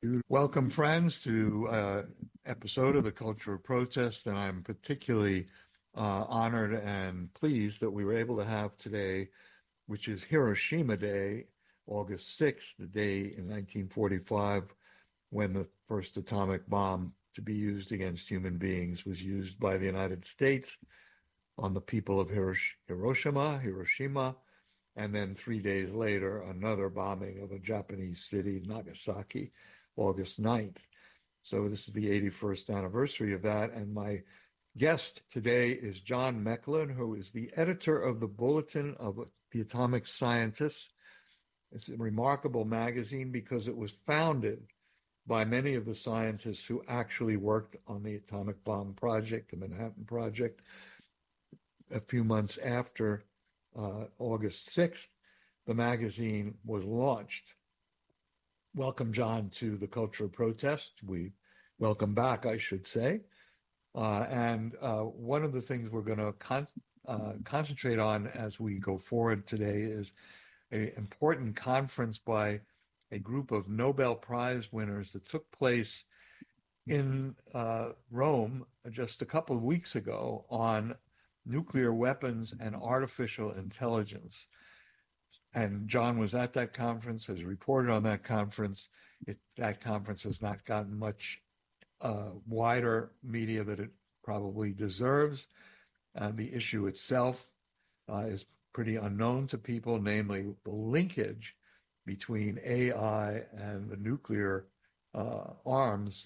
Welcome, friends, to episode of the Culture of Protest, and I'm particularly honored and pleased that we were able to have today, which is Hiroshima Day, August 6th, the day in 1945 when the first atomic bomb to be used against human beings was used by the United States on the people of Hiroshima, and then 3 days later, another bombing of a Japanese city, Nagasaki, August 9th. So this is the 81st anniversary of that. And my guest today is John Mecklin, who is the editor of the Bulletin of the Atomic Scientists. It's a remarkable magazine because it was founded by many of the scientists who actually worked on the atomic bomb project, the Manhattan Project. A few months after August 6th, the magazine was launched. Welcome, John, to the Culture of Protest. Welcome back, I should say. And one of the things we're going to concentrate on as we go forward today is an important conference by a group of Nobel Prize winners that took place in Rome just a couple of weeks ago on nuclear weapons and artificial intelligence. And John was at that conference, has reported on that conference. That conference has not gotten much wider media that it probably deserves. The issue itself is pretty unknown to people, namely the linkage between AI and the nuclear arms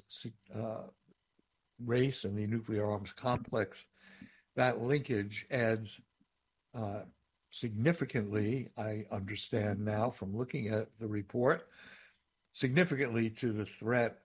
race and the nuclear arms complex. That linkage adds significantly, I understand now from looking at the report, significantly to the threat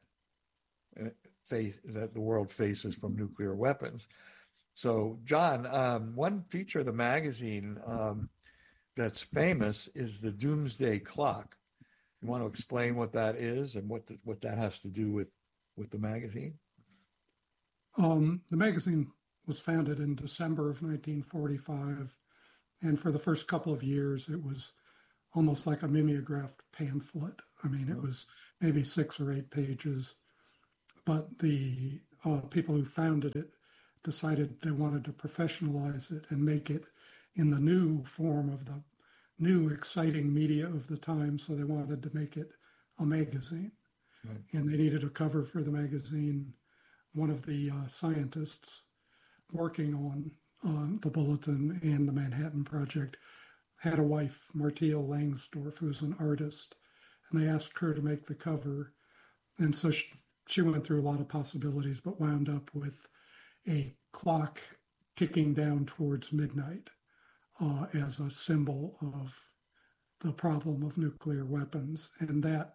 that the world faces from nuclear weapons. So, John, one feature of the magazine that's famous is the Doomsday Clock. You want to explain what that is and what that has to do with the magazine? The magazine was founded in December of 1945, and for the first couple of years, it was almost like a mimeographed pamphlet. I mean, it was maybe 6 or 8 pages, but the people who founded it decided they wanted to professionalize it and make it in the new form of the new exciting media of the time, so they wanted to make it a magazine. Right. And they needed a cover for the magazine. One of the scientists working on the Bulletin and the Manhattan Project had a wife, Martia Langsdorff, who's an artist, and they asked her to make the cover. And so she went through a lot of possibilities, but wound up with a clock ticking down towards midnight as a symbol of the problem of nuclear weapons. And that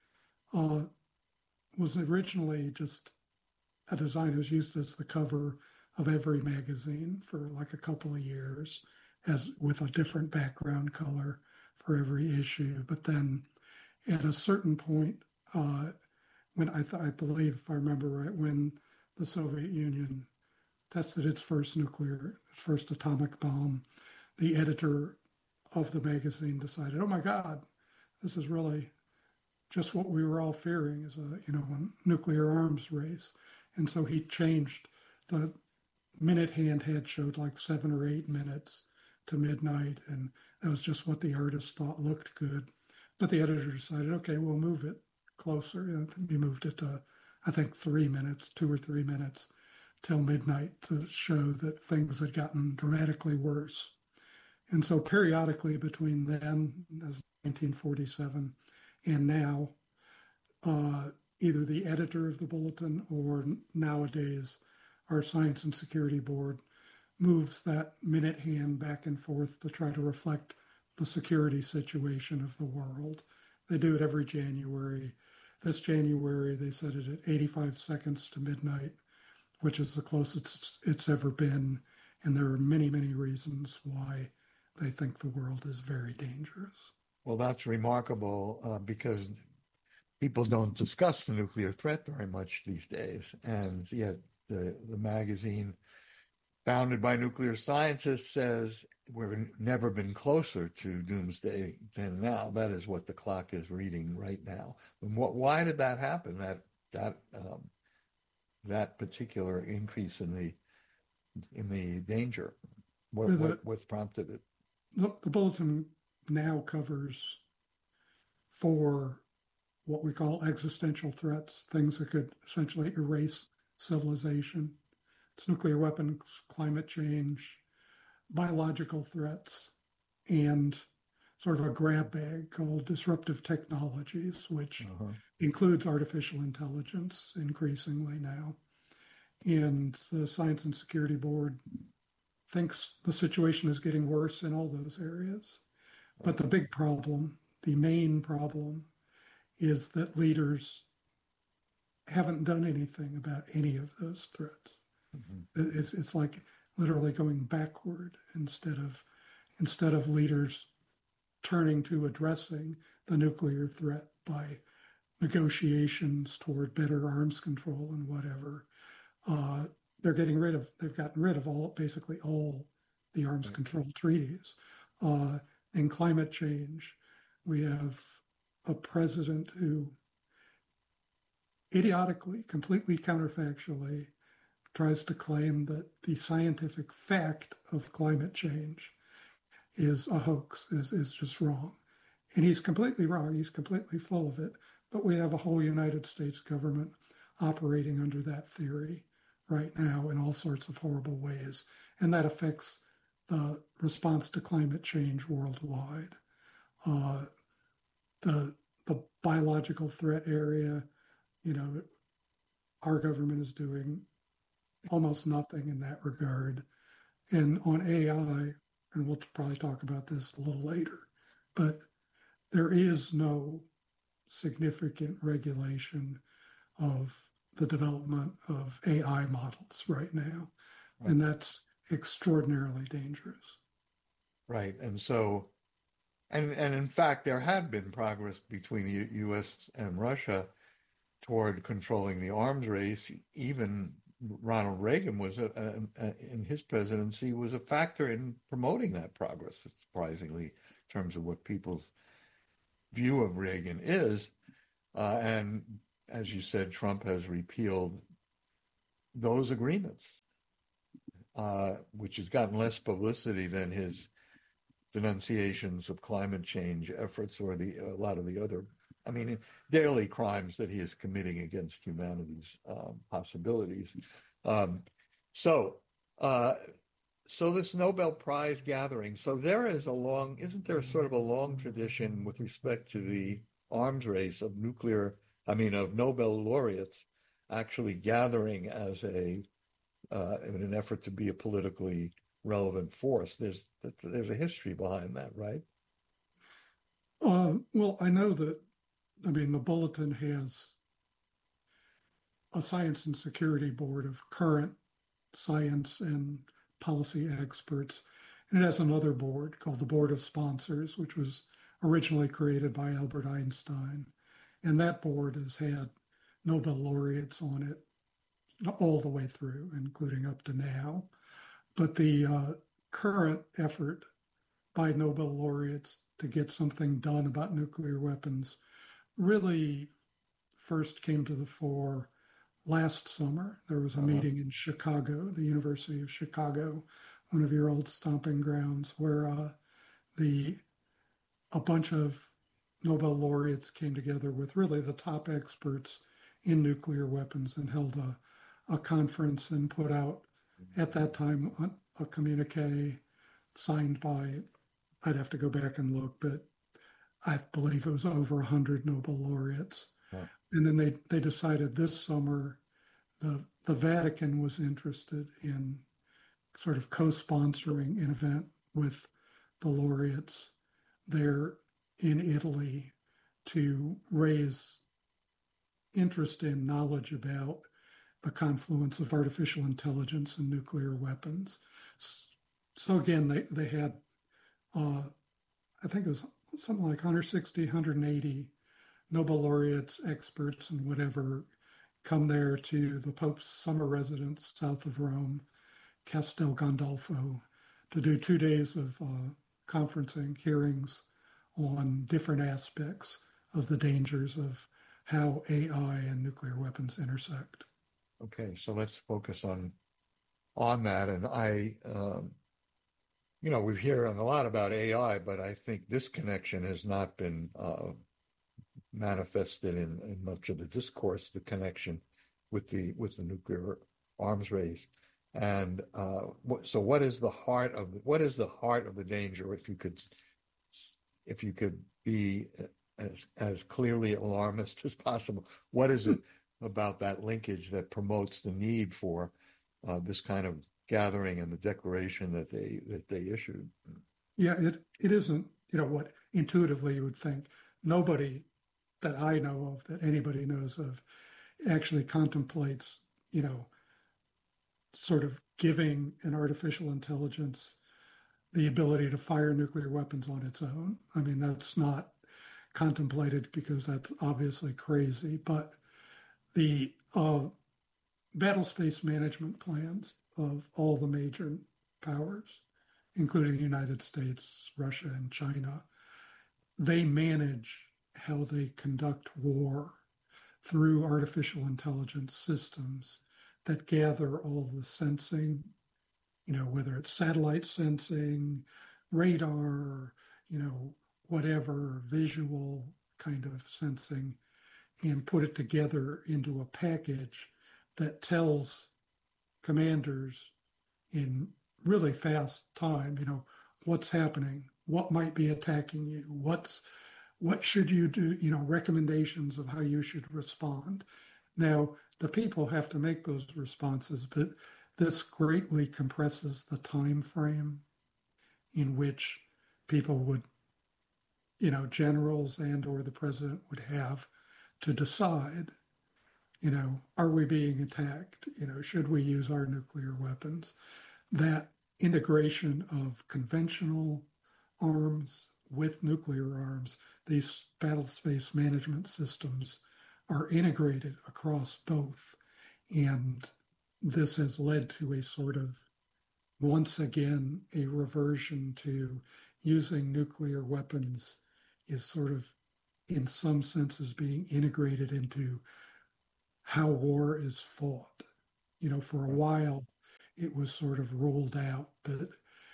was originally just a design that was used as the cover of every magazine for like a couple of years, as with a different background color for every issue. But then at a certain point, when I believe, if I remember right, when the Soviet Union tested its first atomic bomb, the editor of the magazine decided, oh my God, this is really just what we were all fearing, is a nuclear arms race. And so he changed the minute hand had showed like 7 or 8 minutes to midnight, and that was just what the artist thought looked good. But the editor decided, okay, we'll move it closer. We moved it to, I think, 3 minutes, 2 or 3 minutes till midnight, to show that things had gotten dramatically worse. And so periodically between then, as 1947, and now, either the editor of the Bulletin or nowadays our Science and Security Board moves that minute hand back and forth to try to reflect the security situation of the world. They do it every January. This January, they set it at 85 seconds to midnight, which is the closest it's ever been. And there are many, many reasons why they think the world is very dangerous. Well, that's remarkable because people don't discuss the nuclear threat very much these days. And yet the magazine, founded by nuclear scientists, says we've never been closer to doomsday than now. That is what the clock is reading right now. And why did that happen? That particular increase in the danger. What prompted it? The bulletin now covers 4 what we call existential threats, things that could essentially erase civilization. It's nuclear weapons, climate change, biological threats, and sort of a grab bag called disruptive technologies, which includes artificial intelligence increasingly now. And the Science and Security Board thinks the situation is getting worse in all those areas. But the big problem, the main problem, is that leaders haven't done anything about any of those threats. It's like literally going backward instead of leaders turning to addressing the nuclear threat by negotiations toward better arms control and whatever. They've gotten rid of basically all the arms control treaties. In climate change, we have a president who idiotically, completely counterfactually, tries to claim that the scientific fact of climate change is a hoax, is just wrong. And he's completely wrong. He's completely full of it. But we have a whole United States government operating under that theory right now in all sorts of horrible ways. And that affects the response to climate change worldwide. The biological threat area, our government is doing almost nothing in that regard. And on AI, and we'll probably talk about this a little later, but there is no significant regulation of the development of AI models right now. Right. And that's extraordinarily dangerous. Right. And so, and in fact, there had been progress between the U.S. and Russia toward controlling the arms race. Even Ronald Reagan was, in his presidency, was a factor in promoting that progress, surprisingly, in terms of what people's view of Reagan is. And as you said, Trump has repealed those agreements, which has gotten less publicity than his denunciations of climate change efforts or a lot of the other, daily crimes that he is committing against humanity's possibilities. So this Nobel Prize gathering, so isn't there sort of a long tradition with respect to the arms race of Nobel laureates actually gathering as in an effort to be a politically relevant force? There's a history behind that, right? Well, I know that, the Bulletin has a Science and Security Board of current science and policy experts. And it has another board called the Board of Sponsors, which was originally created by Albert Einstein. And that board has had Nobel laureates on it all the way through, including up to now. But the current effort by Nobel laureates to get something done about nuclear weapons really first came to the fore last summer. There was a meeting in Chicago, the University of Chicago, one of your old stomping grounds, where a bunch of Nobel laureates came together with really the top experts in nuclear weapons and held a conference and put out, at that time, a communique signed by, I'd have to go back and look, but I believe it was over 100 Nobel laureates. Huh. And then they decided this summer the Vatican was interested in sort of co-sponsoring an event with the laureates there in Italy to raise interest in knowledge about the confluence of artificial intelligence and nuclear weapons. So again, they had, I think it was something like 160, 180 Nobel laureates, experts, and whatever come there to the Pope's summer residence south of Rome, Castel Gandolfo, to do 2 days of conferencing hearings on different aspects of the dangers of how AI and nuclear weapons intersect. Okay, so let's focus on that. And we've heard a lot about AI, but I think this connection has not been manifested in much of the discourse. The connection with the nuclear arms race, and so what is the heart of the danger? If you could be as clearly alarmist as possible, what is it about that linkage that promotes the need for this kind of gathering and the declaration that they issued? Yeah, it isn't, what intuitively you would think. Nobody that I know of, that anybody knows of, actually contemplates, sort of giving an artificial intelligence the ability to fire nuclear weapons on its own. I mean, that's not contemplated because that's obviously crazy. But the battle space management plans of all the major powers, including the United States, Russia, and China, they manage how they conduct war through artificial intelligence systems that gather all the sensing, whether it's satellite sensing, radar, whatever visual kind of sensing, and put it together into a package that tells commanders in really fast time, what's happening, what might be attacking you, what should you do, recommendations of how you should respond. Now, the people have to make those responses, but this greatly compresses the time frame in which people would, generals and or the president would have to decide, are we being attacked? Should we use our nuclear weapons? That integration of conventional arms with nuclear arms, these battle space management systems are integrated across both. And this has led to a sort of, once again, a reversion to using nuclear weapons is sort of, in some senses, being integrated into how war is fought. For a while, it was sort of ruled out that,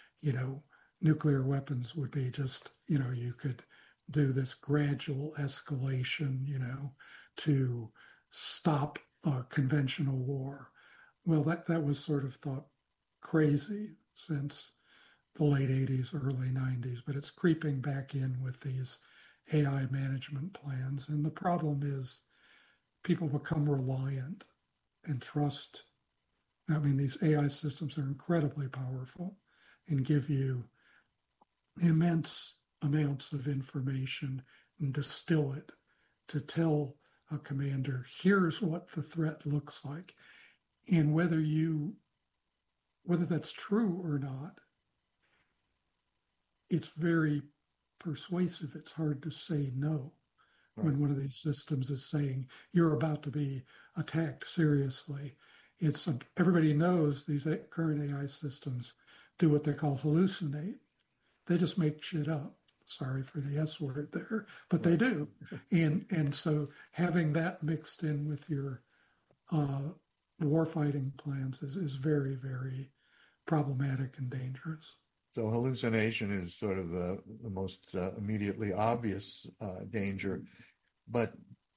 nuclear weapons would be just, you could do this gradual escalation, to stop a conventional war. Well, that was sort of thought crazy since the late 80s, early 90s, but it's creeping back in with these AI management plans. And the problem is people become reliant and trust. I mean, these AI systems are incredibly powerful and give you immense amounts of information and distill it to tell a commander, here's what the threat looks like. And whether that's true or not, it's very persuasive. It's hard to say no when one of these systems is saying you're about to be attacked seriously. Everybody knows these current AI systems do what they call hallucinate. They just make shit up. Sorry for the S word there, but they do. And so having that mixed in with your warfighting plans is very, very problematic and dangerous. So hallucination is sort of the most immediately obvious danger, but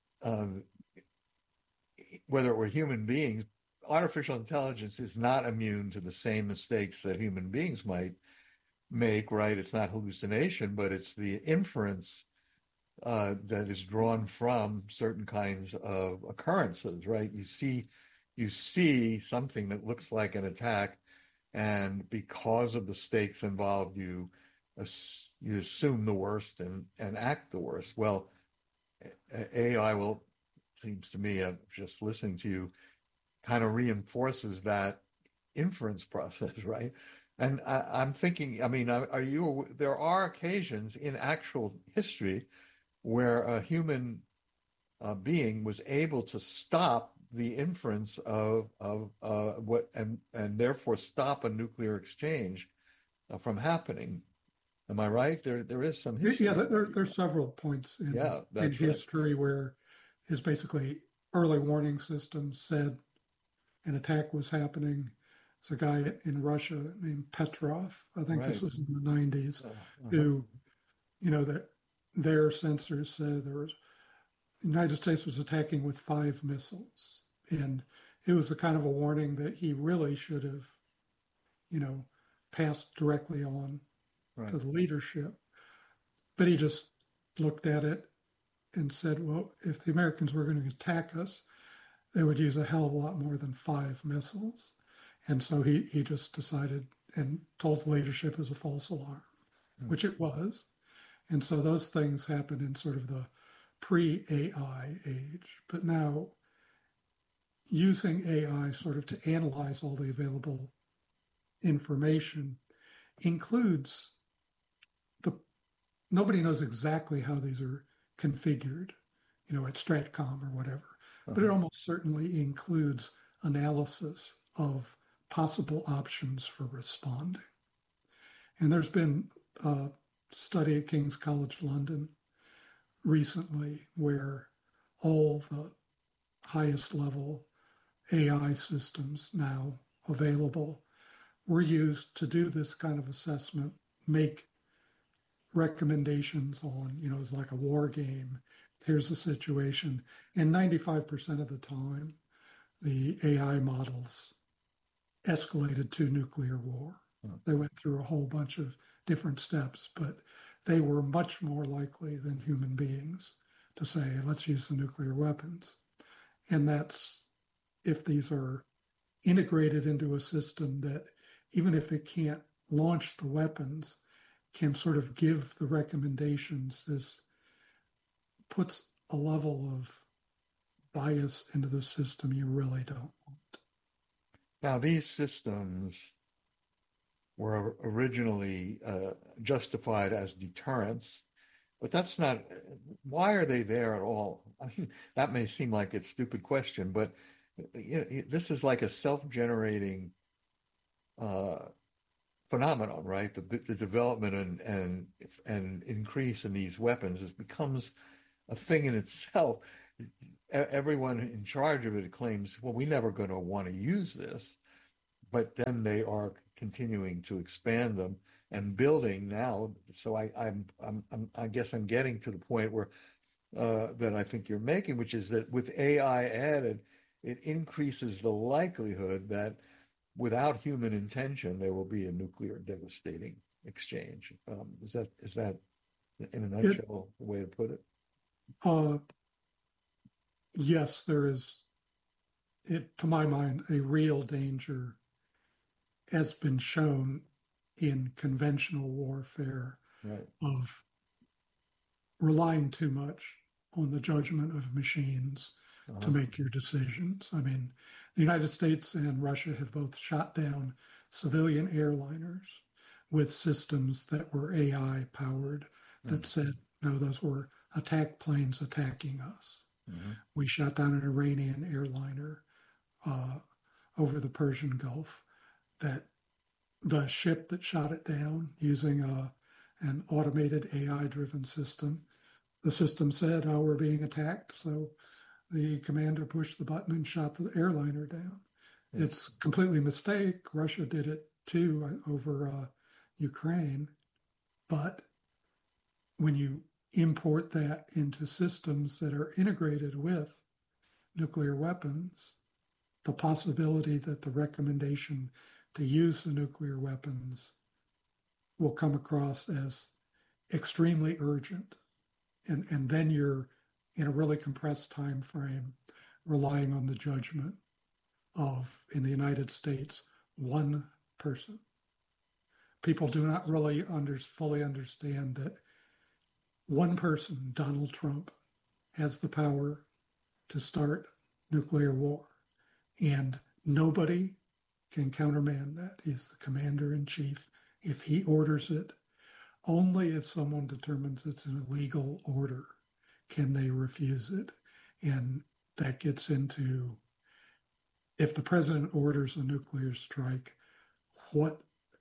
whether it were human beings, artificial intelligence is not immune to the same mistakes that human beings might make, right? It's not hallucination, but it's the inference that is drawn from certain kinds of occurrences, right? You see something that looks like an attack, and because of the stakes involved, you assume the worst and act the worst. Well, AI seems to me, just listening to you, kind of reinforces that inference process, right? And I'm thinking, I mean, there are occasions in actual history where a human being was able to stop the inference of what and therefore stop a nuclear exchange from happening. Am I right? There is some Yeah, history. there's several points Yeah, in that's right. history where his basically early warning system said an attack was happening. There's a guy in Russia named Petrov, I think this Right. was in the 90s, Uh-huh. who, that their sensors said the United States was attacking with 5 missiles. And it was a kind of a warning that he really should have, you know, passed directly on Right. to the leadership. But he just looked at it and said, well, if the Americans were going to attack us, they would use a hell of a lot more than 5 missiles. And so he just decided and told the leadership it was a false alarm, Mm. which it was. And so those things happened in sort of the pre AI age. But now using AI sort of to analyze all the available information includes the nobody knows exactly how these are configured, at Stratcom or whatever, but it Uh-huh. almost certainly includes analysis of possible options for responding. And there's been a study at King's College London recently where all the highest level AI systems now available were used to do this kind of assessment, make recommendations on, it's like a war game. Here's the situation. And 95% of the time, the AI models escalated to nuclear war. Uh-huh. They went through a whole bunch of different steps, but they were much more likely than human beings to say, let's use the nuclear weapons. And that's if these are integrated into a system that, even if it can't launch the weapons, can sort of give the recommendations. This puts a level of bias into the system you really don't want. Now, these systems were originally justified as deterrence, but that's not, why are they there at all? I mean, that may seem like a stupid question, but this is like a self-generating uh, phenomenon, right? The development and increase in these weapons becomes a thing in itself. Everyone in charge of it claims, well, we're never going to want to use this, but then they are continuing to expand them and building now. So I guess I'm getting to the point where that I think you're making, which is that with AI added, it increases the likelihood that without human intention, there will be a nuclear devastating exchange. Is that in a It, nutshell the way to put it? uh, yes, there is, to my mind, a real danger has been shown in conventional warfare Right. of relying too much on the judgment of machines to Uh-huh. make your decisions. I mean, the United States and Russia have both shot down civilian airliners with systems that were AI powered that said, no, those were attack planes attacking us. Mm-hmm. We shot down an Iranian airliner uh, over the Persian Gulf that the ship that shot it down using an automated AI driven system. The system said, oh, we're being attacked. So the commander pushed the button and shot the airliner down. Yeah. It's completely a mistake. Russia did it too over Ukraine. But when you import that into systems that are integrated with nuclear weapons, the possibility that the recommendation to use the nuclear weapons will come across as extremely urgent. And then you're in a really compressed time frame relying on the judgment of, in the United States, one person. People do not really fully understand that one person, Donald Trump, has the power to start nuclear war. And nobody can countermand that. He's the commander in chief. If he orders it, only if someone determines it's an illegal order can they refuse it. And that gets into, if the president orders a nuclear strike, what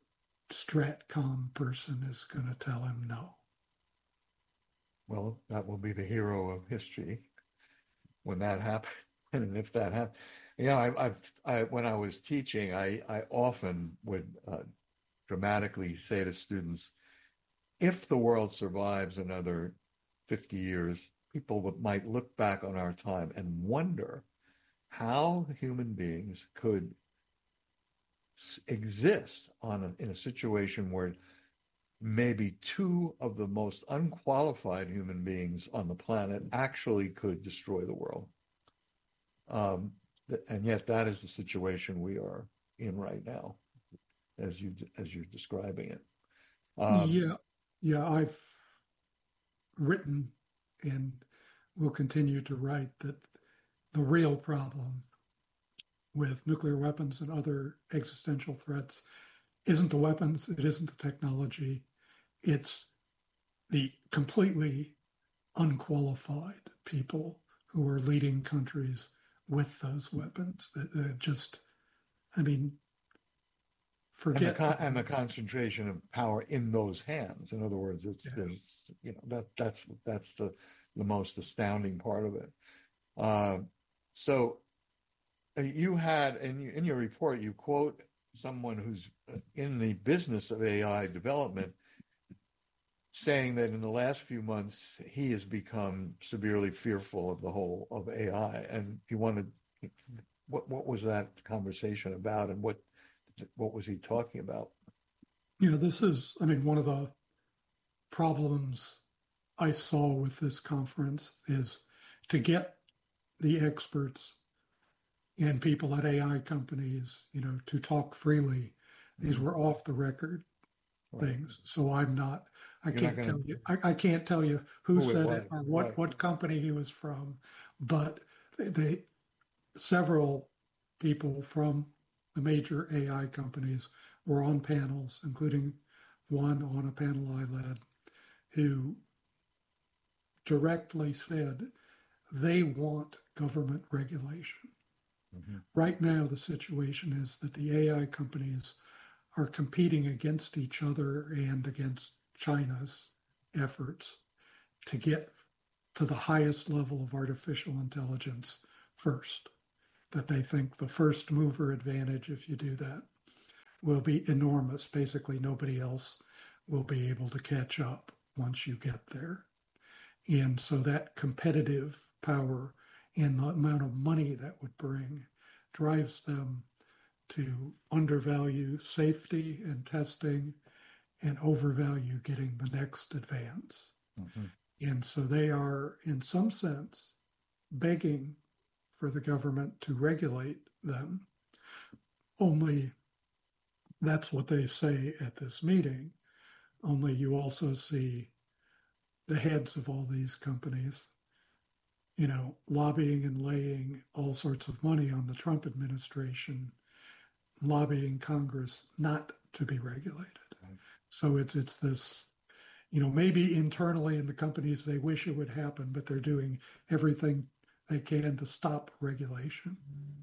Stratcom person is going to tell him no. Well, that will be the hero of history when that happens, and if that happens. When I was teaching, I often would dramatically say to students, if the world survives another 50 years, people might look back on our time and wonder how human beings could exist in a situation where maybe two of the most unqualified human beings on the planet actually could destroy the world. And yet that is the situation we are in right now, as you're describing it. Yeah, I've written and will continue to write that the real problem with nuclear weapons and other existential threats isn't the weapons, it isn't the technology, it's the completely unqualified people who are leading countries with those weapons. That just, I mean, forget and the concentration of power in those hands. In other words, there's that's the most astounding part of it. So you had in your report, you quote someone who's in the business of AI development, saying that in the last few months he has become severely fearful of the whole of AI. And you wanted, what was that conversation about, and what was he talking about? This is, one of the problems I saw with this conference is to get the experts and people at AI companies, to talk freely. These were off the record things. So I can't tell you who said it or what company he was from, but several people from the major AI companies were on panels, including one on a panel I led, who directly said they want government regulation. Mm-hmm. Right now, the situation is that the AI companies are competing against each other and against China's efforts to get to the highest level of artificial intelligence first. That they think the first mover advantage, if you do that, will be enormous. Basically, nobody else will be able to catch up once you get there. And so that competitive power and the amount of money that would bring drives them to undervalue safety and testing and overvalue getting the next advance. Mm-hmm. And so they are, in some sense, begging for the government to regulate them. Only that's what they say at this meeting. Only you also see the heads of all these companies, lobbying and laying all sorts of money on the Trump administration, lobbying Congress not to be regulated. Right. So it's this, maybe internally in the companies they wish it would happen, but they're doing everything they can to stop regulation.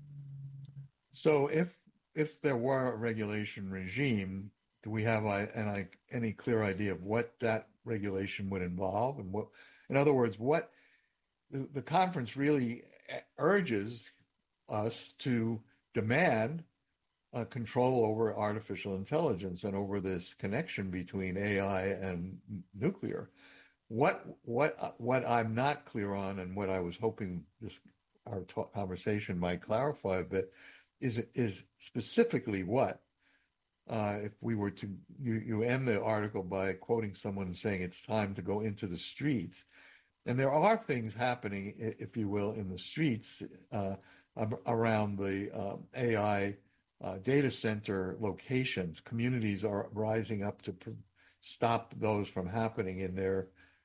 So if there were a regulation regime, do we have any clear idea of what that regulation would involve, and what, in other words, what the conference really urges us to demand control over artificial intelligence and over this connection between AI and nuclear. What I'm not clear on, and what I was hoping our conversation might clarify a bit, is specifically what, if we were to, you end the article by quoting someone and saying it's time to go into the streets. And there are things happening, if you will, in the streets around the AI data center locations. Communities are rising up to stop those from happening in their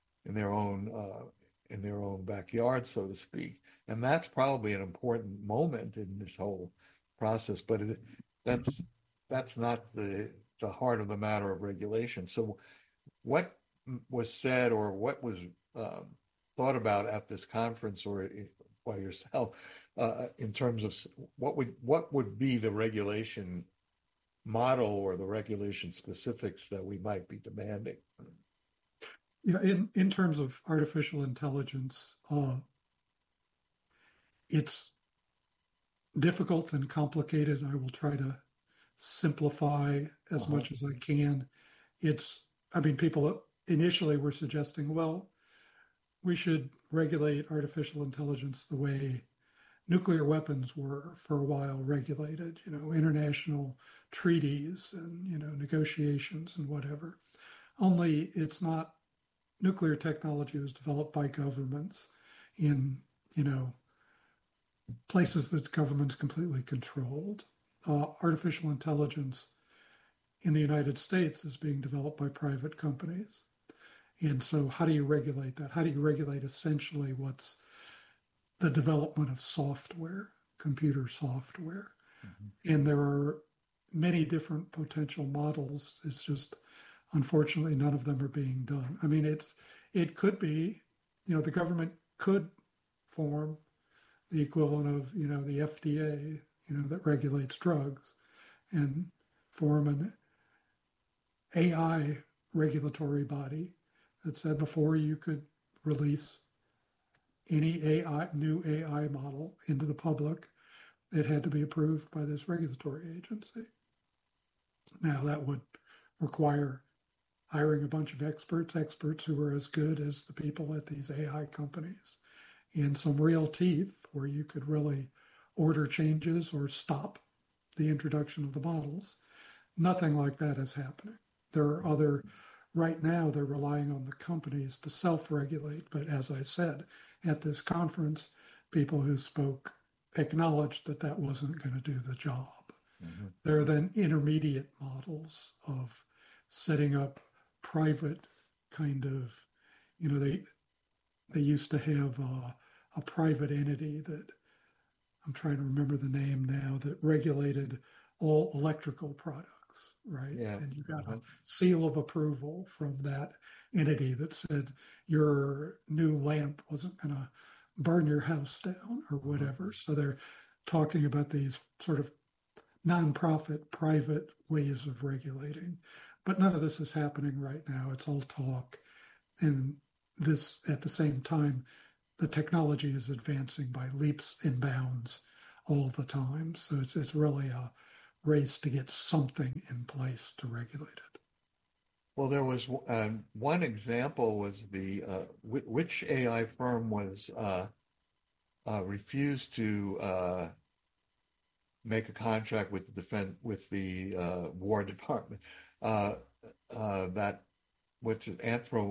own backyard, so to speak. And that's probably an important moment in this whole process. But that's not the heart of the matter of regulation. So, what was said, or what was thought about at this conference, or by yourself, in terms of what would be the regulation model or the regulation specifics that we might be demanding. In terms of artificial intelligence, it's difficult and complicated. I will try to simplify as much as I can. People initially were suggesting, well, we should regulate artificial intelligence the way nuclear weapons were for a while regulated, international treaties and, negotiations and whatever. Only it's not, nuclear technology was developed by governments in, places that governments completely controlled. Artificial intelligence in the United States is being developed by private companies. And so how do you regulate that? How do you regulate essentially what's the development of software, computer software? Mm-hmm. And there are many different potential models. It's just, unfortunately, none of them are being done. I mean, it could be, the government could form the equivalent of, the FDA, that regulates drugs, and form an AI regulatory body that said before you could release any new AI model into the public, it had to be approved by this regulatory agency. Now that would require hiring a bunch of experts who are as good as the people at these AI companies, and some real teeth where you could really order changes or stop the introduction of the models. Nothing like that is happening. Right now they're relying on the companies to self-regulate, but as I said, at this conference, people who spoke acknowledged that that wasn't going to do the job. Mm-hmm. There are then intermediate models of setting up private kind of, they used to have a private entity that, I'm trying to remember the name now, that regulated all electrical products, right? Yeah. And you got a seal of approval from that entity that said your new lamp wasn't going to burn your house down or whatever. So they're talking about these sort of nonprofit, private ways of regulating. But none of this is happening right now. It's all talk. And this, at the same time, the technology is advancing by leaps and bounds all the time. So it's really a race to get something in place to regulate it. Well, there was one example was the which AI firm was refused to make a contract with the War Department. That what's it?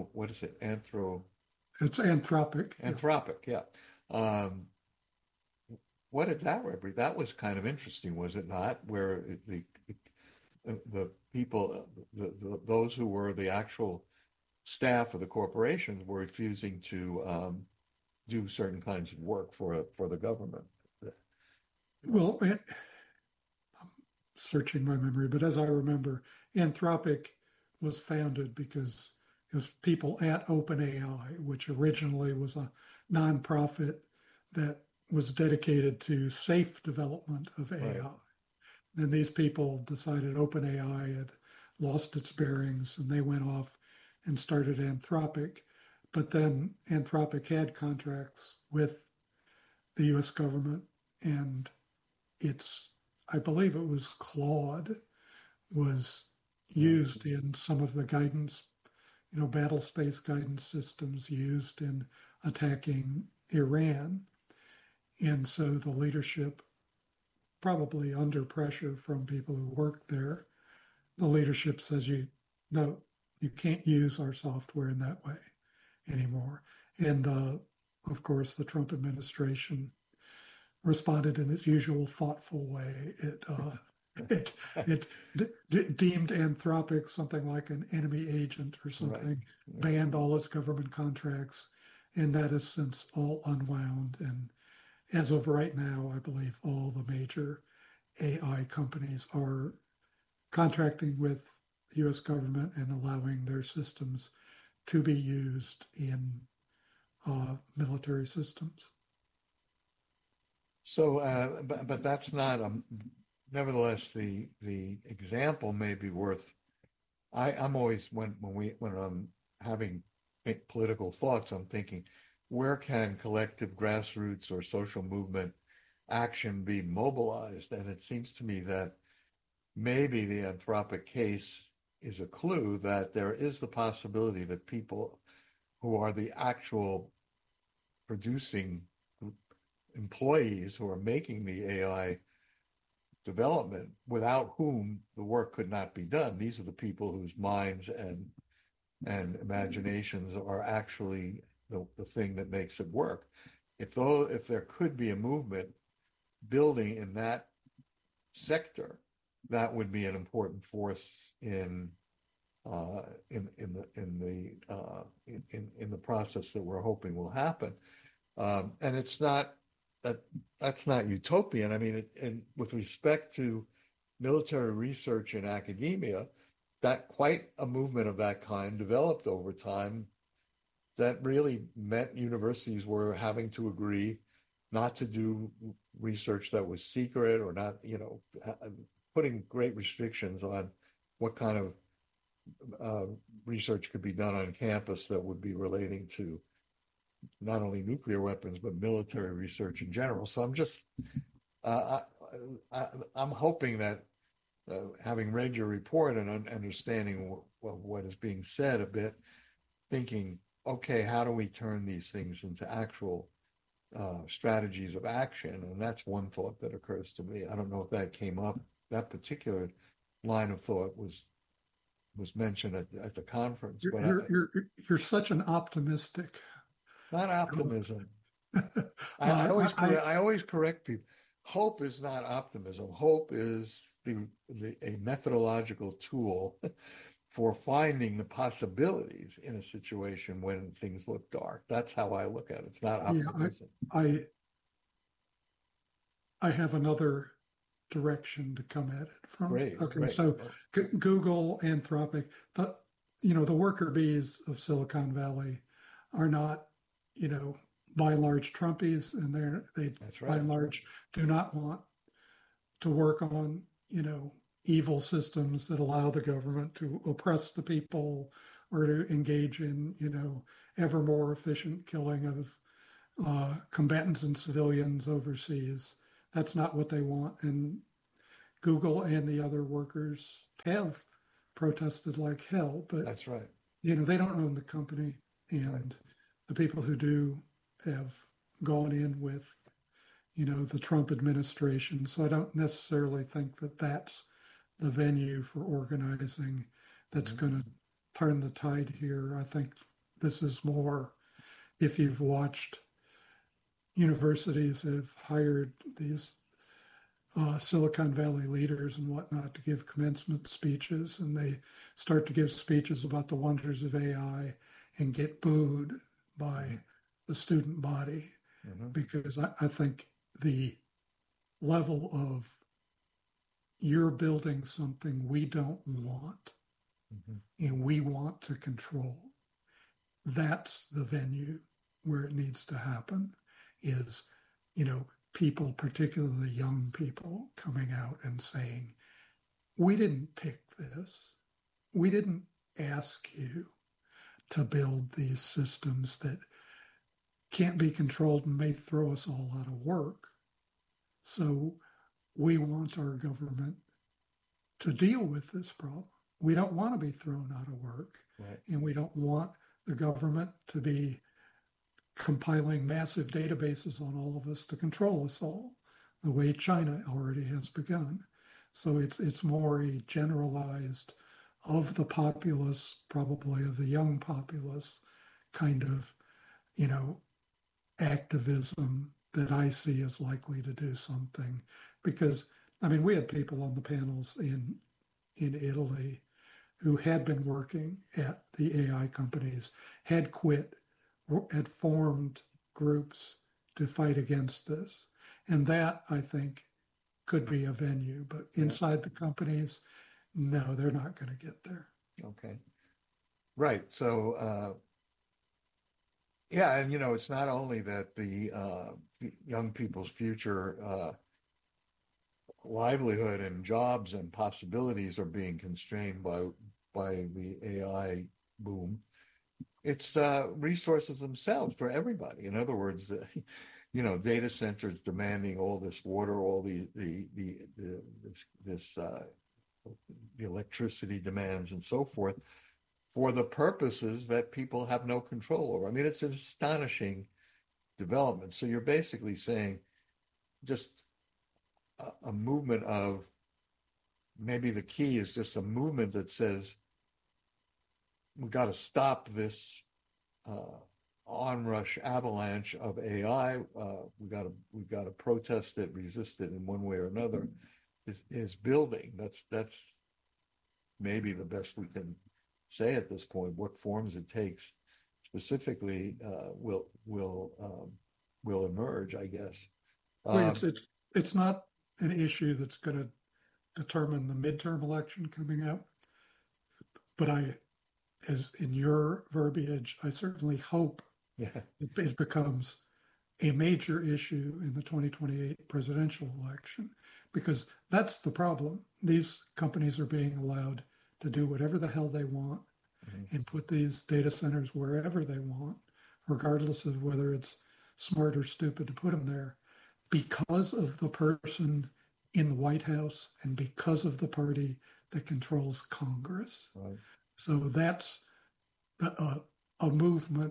It's Anthropic. Anthropic, yeah. What did that represent? That was kind of interesting, was it not? Where the people, those who were the actual staff of the corporations were refusing to do certain kinds of work for the government. Well, I'm searching my memory, but as I remember, Anthropic was founded because it was people at OpenAI, which originally was a nonprofit that was dedicated to safe development of AI. Right. Then these people decided OpenAI had lost its bearings and they went off and started Anthropic. But then Anthropic had contracts with the US government, and I believe it was Claude was used in some of the guidance, battle space guidance systems used in attacking Iran. And so the leadership, probably under pressure from people who work there, the leadership says, no, you can't use our software in that way anymore. And of course, the Trump administration responded in its usual thoughtful way. It deemed Anthropic something like an enemy agent or something, right. Banned all its government contracts, and that has since all unwound. And as of right now, I believe all the major AI companies are contracting with the U.S. government and allowing their systems to be used in military systems. So, but that's not nevertheless, the example may be worth. I'm always when I'm having political thoughts, I'm thinking, where can collective grassroots or social movement action be mobilized? And it seems to me that maybe the Anthropic case is a clue that there is the possibility that people who are the actual producing employees who are making the AI development, without whom the work could not be done. These are the people whose minds and imaginations are actually the thing that makes it work. If there could be a movement building in that sector, that would be an important force in the process that we're hoping will happen. And it's not that that's not utopian. I mean, and with respect to military research in academia, that quite a movement of that kind developed over time that really meant universities were having to agree not to do research that was secret or not, putting great restrictions on what kind of research could be done on campus that would be relating to not only nuclear weapons but military research in general. So I'm just uh, I'm hoping that having read your report and understanding what is being said a bit, thinking, okay, how do we turn these things into actual strategies of action? And that's one thought that occurs to me. I don't know if that came up. That particular line of thought was mentioned at the conference, You're but you're you're, you're such an optimistic. not optimism. I I always correct people. Hope is not optimism. Hope is a methodological tool for finding the possibilities in a situation when things look dark. That's how I look at it. It's not yeah optimism. I I have another direction to come at it from. Great, Okay, great. so Well, Google, Anthropic, the worker bees of Silicon Valley are not, you know, by and large Trumpies, and they that's by right. and large do not want to work on, evil systems that allow the government to oppress the people or to engage in, ever more efficient killing of combatants and civilians overseas. That's not what they want. And Google and the other workers have protested like hell, but That's right. they don't own the company, Right. and the people who do have gone in with the Trump administration. So I don't necessarily think that that's the venue for organizing that's Mm-hmm. going to turn the tide here. I think this is more, if you've watched, universities have hired these Silicon Valley leaders and whatnot to give commencement speeches, and they start to give speeches about the wonders of AI and get booed by Mm-hmm. the student body Mm-hmm. because I think the level of you're building something we don't want Mm-hmm. and we want to control, that's the venue where it needs to happen is, you know, people, particularly young people, coming out and saying, we didn't pick this. We didn't ask you to build these systems that can't be controlled and may throw us all out of work. So we want our government to deal with this problem. We don't want to be thrown out of work, Right. and we don't want the government to be compiling massive databases on all of us to control us all, the way China already has begun. So it's more a generalized of the populace, probably of the young populace, kind of, you know, activism that I see is likely to do something. Because I mean, we had people on the panels in Italy who had been working at the AI companies, had quit, had formed groups to fight against this. And that, I think, could be a venue. But Yeah. inside the companies, no, they're not going to get there. Okay. Right. So, yeah, and it's not only that the young people's future livelihood and jobs and possibilities are being constrained by the AI boom. It's resources themselves for everybody. In other words, data centers demanding all this water, all the electricity demands, and so forth, for the purposes that people have no control over. I mean, it's an astonishing development. So you're basically saying just a movement of, maybe the key is just a movement that says we got to stop this onrush avalanche of AI. We got to protest it, resist it in one way or another. Is building. That's maybe the best we can say at this point. What forms it takes specifically will emerge, I guess. Well, it's not an issue that's going to determine the midterm election coming up, but as in your verbiage, I certainly hope Yeah. it becomes a major issue in the 2028 presidential election, because that's the problem. These companies are being allowed to do whatever the hell they want and put these data centers wherever they want, regardless of whether it's smart or stupid to put them there, because of the person in the White House and because of the party that controls Congress. Right. So that's a movement.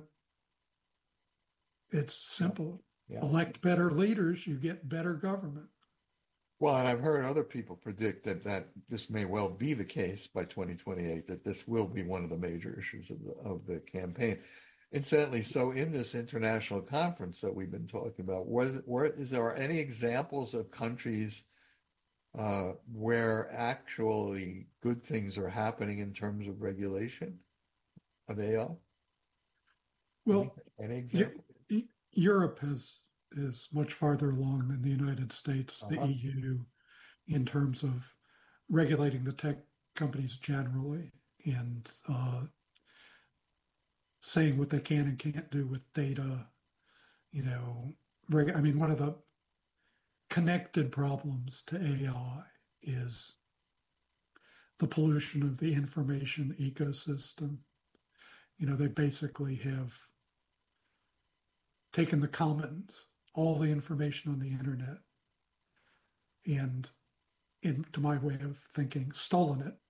It's simple. Yeah. Elect better leaders, you get better government. Well, and I've heard other people predict that this may well be the case by 2028, that this will be one of the major issues of the campaign. Incidentally, so in this international conference that we've been talking about, is there any examples of countries where actually good things are happening in terms of regulation of AI? Well, any examples? Europe is much farther along than the United States, the EU, in terms of regulating the tech companies generally and saying what they can and can't do with data. I mean, one of the connected problems to AI is the pollution of the information ecosystem. They basically have taken the commons, all the information on the internet, and, to my way of thinking, stolen it